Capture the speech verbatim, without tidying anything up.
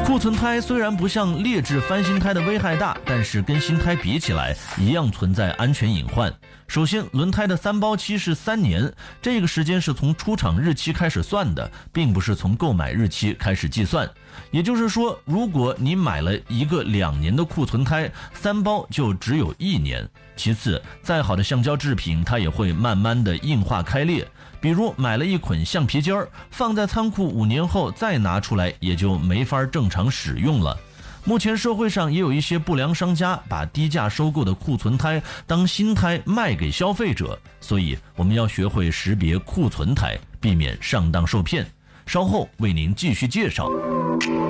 库存胎虽然不像劣质翻新胎的危害大，但是跟新胎比起来一样存在安全隐患。首先，轮胎的三包期是三年，这个时间是从出厂日期开始算的，并不是从购买日期开始计算。也就是说，如果你买了一个两年的库存胎，三包就只有一年。其次，再好的橡胶制品它也会慢慢的硬化开裂，比如买了一捆橡皮筋儿，放在仓库五年后再拿出来，也就没法正常使用了。目前社会上也有一些不良商家把低价收购的库存胎当新胎卖给消费者，所以我们要学会识别库存胎，避免上当受骗。稍后为您继续介绍。